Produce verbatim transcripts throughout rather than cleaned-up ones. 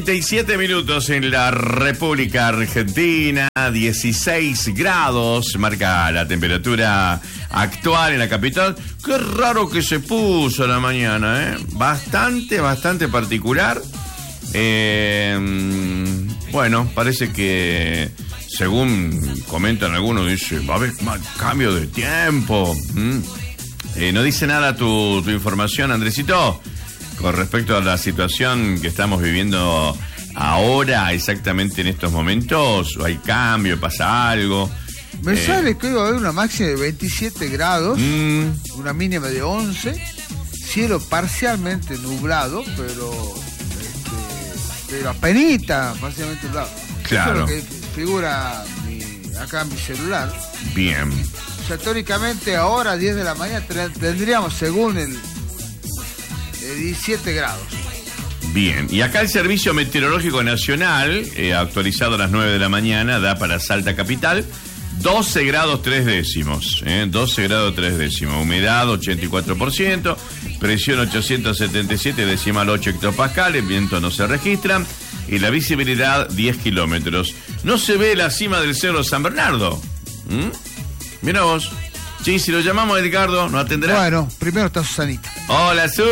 treinta y siete minutos en la República Argentina, dieciséis grados, marca la temperatura actual en la capital. Qué raro que se puso la mañana, ¿eh? Bastante, bastante particular. Eh, bueno, parece que, según comentan algunos, dice, va a haber cambio de tiempo. ¿Mm? Eh, no dice nada tu, tu información, Andresito, con respecto a la situación que estamos viviendo ahora, exactamente en estos momentos. ¿Hay cambio? ¿Pasa algo? Me eh, sale que va a haber una máxima de veintisiete grados, mm. una mínima de once, cielo parcialmente nublado, pero este, pero apenita parcialmente nublado. Claro. Eso es lo que figura mi, acá en mi celular. Bien. O sea, teóricamente ahora a diez de la mañana tendríamos, según el diecisiete grados. Bien, y acá el Servicio Meteorológico Nacional, eh, actualizado a las nueve de la mañana, da para Salta Capital doce grados tres décimos, eh, doce grados tres décimos, humedad ochenta y cuatro por ciento, presión ochocientos setenta y siete decimal ocho hectopascales, viento no se registra, y la visibilidad diez kilómetros. No se ve la cima del Cerro San Bernardo. ¿Mm? Mira vos. Sí, si lo llamamos a Edgardo, ¿no atenderá? Bueno, primero está Susanita. ¡Hola, Su!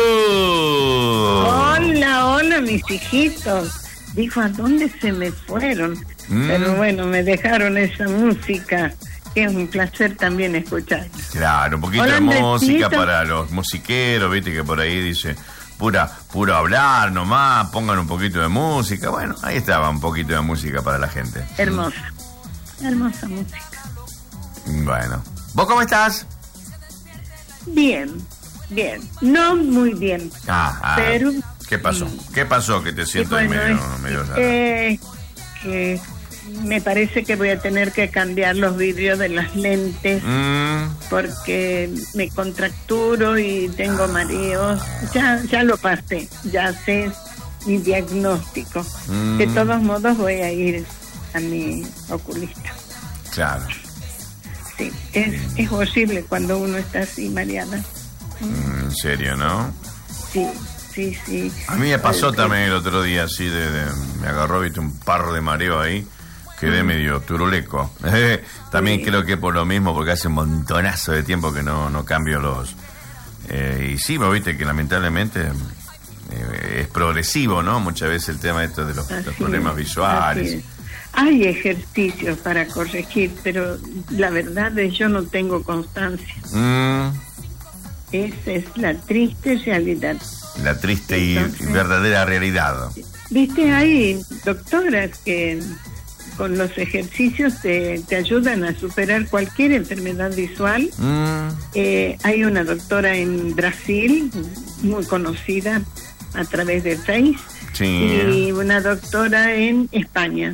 Hola, hola, mis hijitos. Dijo, ¿a dónde se me fueron? Mm. Pero bueno, me dejaron esa música, que es un placer también escuchar. Claro, un poquito hola, de música Andresito. para los musiqueros, viste que por ahí dice, pura, puro hablar nomás, pongan un poquito de música. Bueno, ahí estaba, un poquito de música para la gente. Hermosa, mm. hermosa música. Bueno. ¿Vos cómo estás? Bien, bien. No muy bien. Ah, ah pero... ¿Qué pasó? ¿Qué pasó que te siento bueno, ahí medio, es, medio raro? Eh, que me parece que voy a tener que cambiar los vidrios de las lentes mm. porque me contracturo y tengo mareos. Ya, ya lo pasé, ya sé mi diagnóstico. Mm. De todos modos voy a ir a mi oculista. Claro. Sí, es, es horrible cuando uno está así, Mariana. Mm, ¿En serio, no? Sí, sí, sí. A mí me pasó el, también el otro día, así, de, de me agarró, viste, un parro de mareo ahí, quedé mm. medio turuleco. También sí. Creo que por lo mismo, porque hace un montonazo de tiempo que no, no cambio los... Eh, y sí, vos viste que lamentablemente eh, es progresivo, ¿no? Muchas veces el tema esto de los, los problemas visuales. Hay ejercicios para corregir, pero la verdad es que yo no tengo constancia. Mm. Esa es la triste realidad. La triste Entonces, y verdadera realidad. Viste, hay doctoras que con los ejercicios te, te ayudan a superar cualquier enfermedad visual. Mm. Eh, hay una doctora en Brasil, muy conocida a través de Face, sí. Y una doctora en España.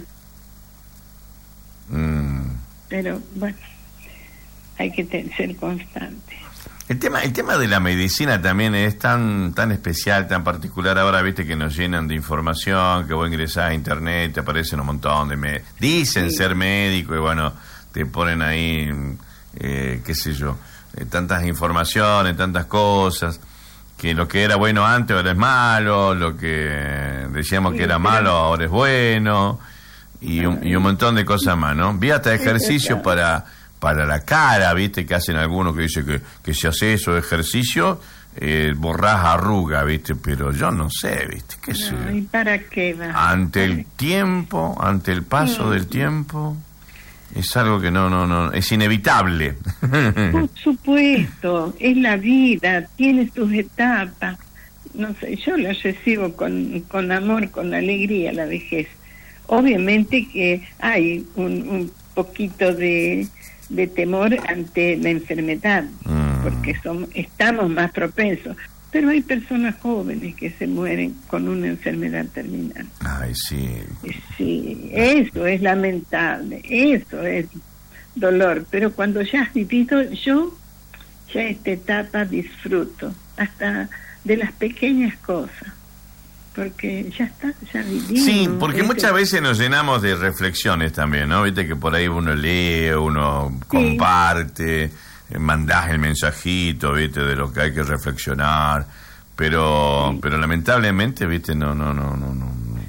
Mm. Pero bueno, hay que te, ser constante. El tema, el tema de la medicina también es tan, tan especial, tan particular. Ahora viste que nos llenan de información, que vos ingresás a internet, te aparecen un montón de me dicen sí. ser médico y bueno, te ponen ahí, eh, qué sé yo, eh, tantas informaciones, tantas cosas, que lo que era bueno antes ahora es malo, lo que decíamos sí, que era malo ahora es bueno. Y un, y un montón de cosas más, ¿no? Vi hasta ejercicios para para la cara, ¿viste? Que hacen algunos que dicen que, que si haces eso de ejercicio, eh, borrás arruga, ¿viste? Pero yo no sé, ¿viste? ¿Qué sé? No, ¿y para qué va? Ante el tiempo, ante el paso no. del tiempo, es algo que no, no, no, es inevitable. Por supuesto, es la vida, tiene sus etapas. No sé, yo la recibo con, con amor, con alegría la vejez. Obviamente que hay un, un poquito de, de temor ante la enfermedad, mm. porque somos, estamos más propensos, pero hay personas jóvenes que se mueren con una enfermedad terminal. Ay, sí. Sí, eso es lamentable, eso es dolor, pero cuando ya has vivido, yo ya esta etapa disfruto, hasta de las pequeñas cosas. Porque ya está, ya vivimos. Sí, porque este... muchas veces nos llenamos de reflexiones también, ¿no? Viste que por ahí uno lee, uno sí. comparte, mandás el mensajito, viste, de lo que hay que reflexionar, pero sí. pero lamentablemente, viste, no no no no no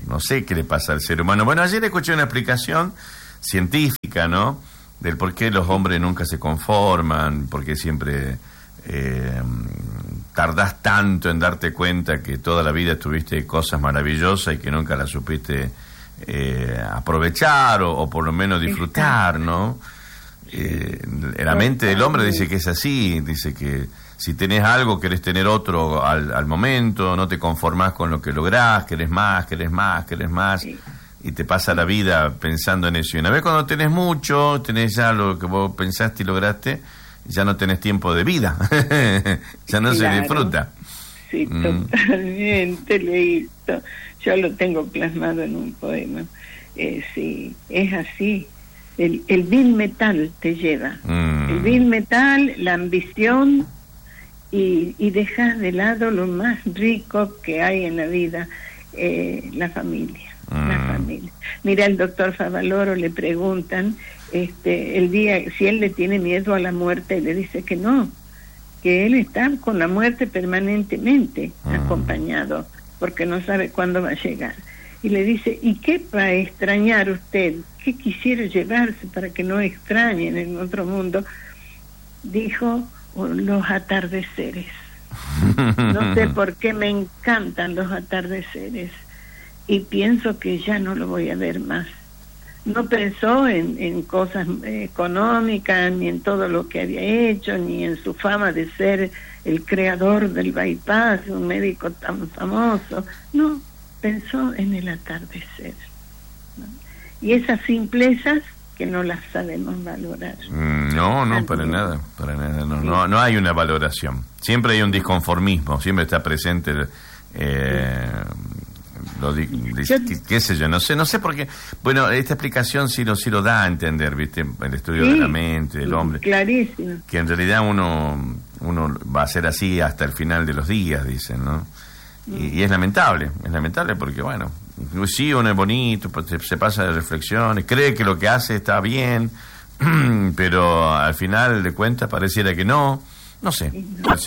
no sé qué le pasa al ser humano. Bueno, ayer escuché una explicación científica, ¿no? Del por qué los hombres nunca se conforman, por qué siempre eh, tardás tanto en darte cuenta que toda la vida tuviste cosas maravillosas y que nunca las supiste eh, aprovechar o, o por lo menos disfrutar, ¿no? Eh, la mente del hombre dice que es así, dice que si tenés algo querés tener otro al, al momento, no te conformás con lo que lográs, querés más, querés más, querés más, sí. Y te pasa la vida pensando en eso. Y una vez cuando tenés mucho, tenés ya lo que vos pensaste y lograste, ya no tenés tiempo de vida, ya no claro. se disfruta. Sí, mm. totalmente, Leito. Yo lo tengo plasmado en un poema. Eh, sí, es así. El, el vil metal te lleva. Mm. El vil metal, la ambición, y, y dejas de lado lo más rico que hay en la vida, eh, la familia. Mm. La familia. Mira, al doctor Favaloro le preguntan este, el día si él le tiene miedo a la muerte, y le dice que no, que él está con la muerte permanentemente mm. acompañado, porque no sabe cuándo va a llegar. Y le dice, ¿y qué va a extrañar usted? ¿Qué quisiera llevarse para que no extrañen en otro mundo? Dijo, los atardeceres. No sé por qué me encantan los atardeceres. Y pienso que ya no lo voy a ver más. No pensó en, en cosas económicas, ni en todo lo que había hecho, ni en su fama de ser el creador del bypass, un médico tan famoso. No, pensó en el atardecer, ¿no? Y esas simplezas que no las sabemos valorar. Mm, no, no, para nada, para nada. No, sí. no, no hay una valoración. Siempre hay un disconformismo, siempre está presente... Eh, Lo di, di, qué, qué sé yo, no sé, no sé por qué. Bueno, esta explicación sí lo, sí lo da a entender, ¿viste? El estudio sí, de la mente, del hombre. Clarísimo. Que en realidad uno uno va a ser así hasta el final de los días, dicen, ¿no? Y, y es lamentable, es lamentable porque, bueno, sí, uno es bonito, se, se pasa de reflexiones, cree que lo que hace está bien, pero al final de cuentas pareciera que no, no sé.